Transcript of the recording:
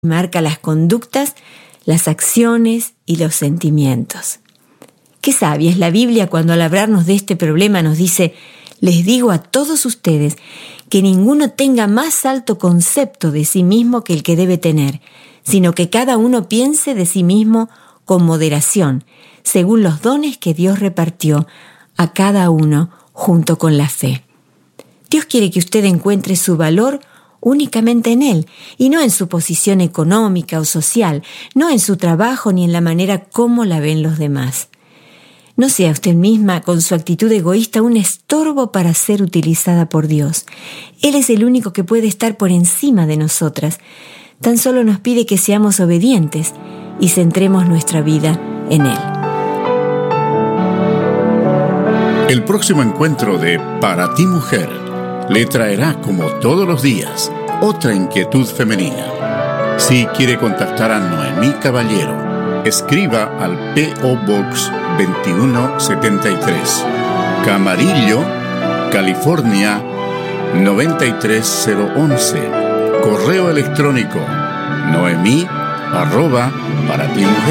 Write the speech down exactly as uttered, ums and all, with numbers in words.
marca las conductas, las acciones y los sentimientos. Qué sabia es la Biblia cuando al hablarnos de este problema nos dice: les digo a todos ustedes que ninguno tenga más alto concepto de sí mismo que el que debe tener, sino que cada uno piense de sí mismo con moderación, según los dones que Dios repartió a cada uno junto con la fe. Dios quiere que usted encuentre su valor únicamente en Él, y no en su posición económica o social, no en su trabajo ni en la manera como la ven los demás. No sea usted misma, con su actitud egoísta, un estorbo para ser utilizada por Dios. Él es el único que puede estar por encima de nosotras. Tan solo nos pide que seamos obedientes y centremos nuestra vida en Él. El próximo encuentro de Para ti, Mujer le traerá, como todos los días, otra inquietud femenina. Si quiere contactar a Noemí Caballero, escriba al P O Box veintiuno setenta y tres, Camarillo, California noventa y tres cero once. Correo electrónico noemí arroba para ti mujer.